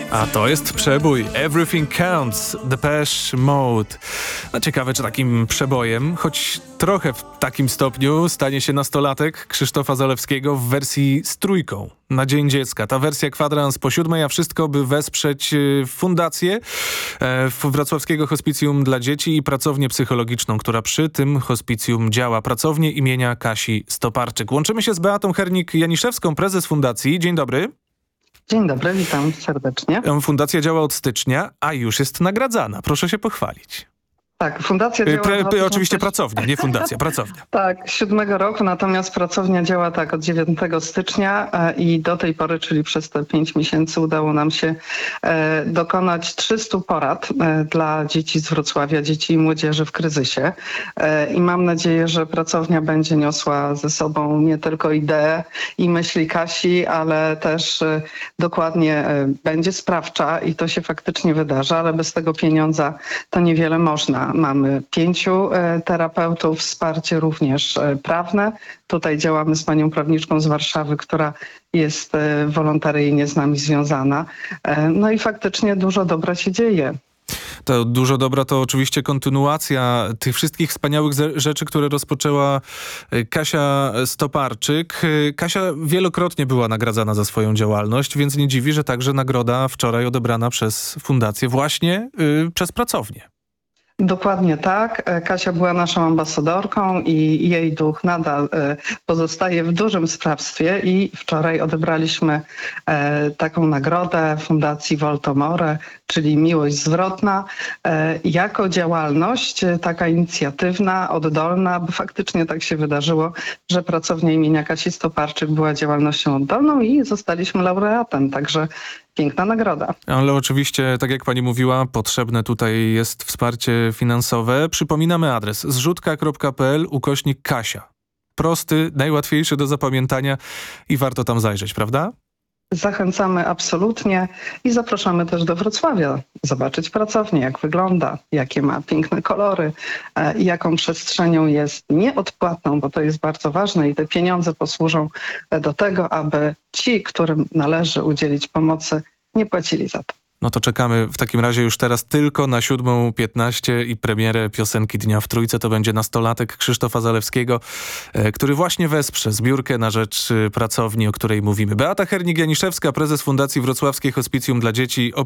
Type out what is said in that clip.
A to jest przebój Everything Counts, Depeche Mode. No ciekawe, czy takim przebojem, choć trochę w takim stopniu, stanie się nastolatek Krzysztofa Zalewskiego w wersji z trójką na Dzień Dziecka. Ta wersja kwadrans po 7, a wszystko, by wesprzeć fundację Wrocławskiego Hospicjum dla Dzieci i pracownię psychologiczną, która przy tym hospicjum działa. Pracownię imienia Kasi Stoparczyk. Łączymy się z Beatą Hernik-Janiszewską, prezes fundacji. Dzień dobry. Dzień dobry, witam serdecznie. Fundacja działa od stycznia, a już jest nagradzana. Proszę się pochwalić. Tak, fundacja działa... Oczywiście pracownia, nie fundacja, pracownia. Tak, 7 roku, natomiast pracownia działa tak od 9 stycznia i do tej pory, czyli przez te 5 miesięcy udało nam się dokonać 300 porad dla dzieci z Wrocławia, dzieci i młodzieży w kryzysie. I mam nadzieję, że pracownia będzie niosła ze sobą nie tylko ideę i myśli Kasi, ale też dokładnie będzie sprawcza i to się faktycznie wydarza, ale bez tego pieniądza to niewiele można. Mamy 5 terapeutów, wsparcie również prawne. Tutaj działamy z panią prawniczką z Warszawy, która jest wolontaryjnie z nami związana. No i faktycznie dużo dobra się dzieje. To dużo dobra to oczywiście kontynuacja tych wszystkich wspaniałych rzeczy, które rozpoczęła Kasia Stoparczyk. Kasia wielokrotnie była nagradzana za swoją działalność, więc nie dziwi, że także nagroda wczoraj odebrana przez fundację właśnie przez pracownię. Dokładnie tak. Kasia była naszą ambasadorką i jej duch nadal pozostaje w dużym sprawstwie i wczoraj odebraliśmy taką nagrodę Fundacji Voltomore, czyli Miłość Zwrotna, jako działalność taka inicjatywna, oddolna, bo faktycznie tak się wydarzyło, że pracownia imienia Kasi Stoparczyk była działalnością oddolną i zostaliśmy laureatem, także piękna nagroda. Ale oczywiście, tak jak pani mówiła, potrzebne tutaj jest wsparcie finansowe. Przypominamy adres zrzutka.pl/Kasia. Prosty, najłatwiejszy do zapamiętania i warto tam zajrzeć, prawda? Zachęcamy absolutnie i zapraszamy też do Wrocławia zobaczyć pracownię, jak wygląda, jakie ma piękne kolory i jaką przestrzenią jest nieodpłatną, bo to jest bardzo ważne i te pieniądze posłużą do tego, aby ci, którym należy udzielić pomocy, nie płacili za to. No to czekamy w takim razie już teraz tylko na 7:15 i premierę piosenki Dnia w Trójce. To będzie nastolatek Krzysztofa Zalewskiego, który właśnie wesprze zbiórkę na rzecz pracowni, o której mówimy. Beata Hernik-Janiszewska, prezes Fundacji Wrocławskie Hospicjum dla Dzieci.